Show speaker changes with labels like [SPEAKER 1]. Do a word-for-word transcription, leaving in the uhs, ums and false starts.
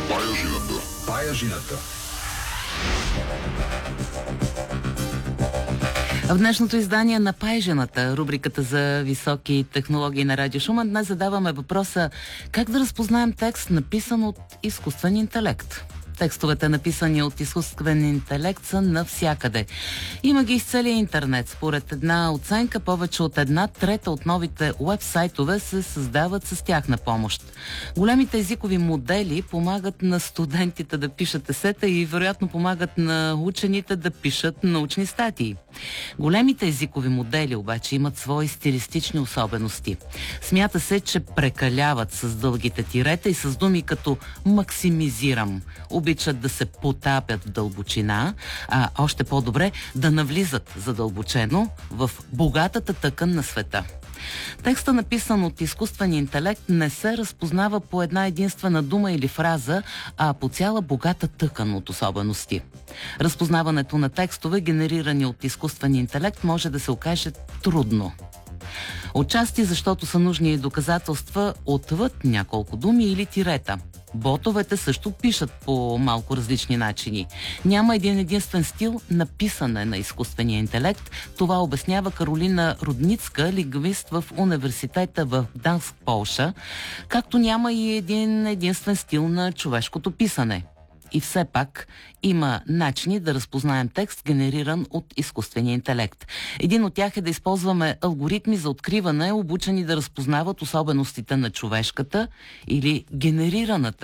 [SPEAKER 1] Паяжината.
[SPEAKER 2] Паяжината.
[SPEAKER 3] В днешното издание на Паяжината, рубриката за високи технологии на Радио Шумен, днес задаваме въпроса: как да разпознаем текст, написан от изкуствен интелект? Текстовете, написани от изкуствен интелект, са навсякъде. Има ги из целия интернет. Според една оценка, повече от една трета от новите уебсайтове се създават с тяхна помощ. Големите езикови модели помагат на студентите да пишат есета и вероятно помагат на учените да пишат научни статии. Големите езикови модели обаче имат свои стилистични особености. Смята се, че прекаляват с дългите тирета и с думи като «максимизирам». Обичат да се потапят в дълбочина, а още по-добре да навлизат задълбочено в богатата тъкан на света. Текста, написан от изкуствен интелект, не се разпознава по една единствена дума или фраза, а по цяла богата тъкан от особености. Разпознаването на текстове, генерирани от изкуствен интелект, може да се окаже трудно. Отчасти защото са нужни доказателства отвъд няколко думи или тирета. Ботовете също пишат по малко различни начини. Няма един единствен стил на писане на изкуствения интелект. Това обяснява Каролина Рудницка, лингвист в университета в Гданск, Полша, както няма и един единствен стил на човешкото писане. И все пак има начини да разпознаем текст, генериран от изкуствения интелект. Един от тях е да използваме алгоритми за откриване, обучени да разпознават особеностите на човешката или генерираната